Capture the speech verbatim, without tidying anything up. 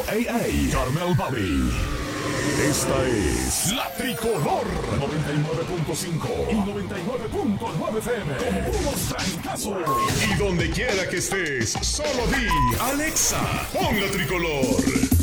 ey, ey, Carmel Valley. Esta es La Tricolor noventa y nueve punto cinco y noventa y nueve punto nueve F M. Con unos trancazos. Y donde quiera que estés, solo di Alexa, pon La Tricolor.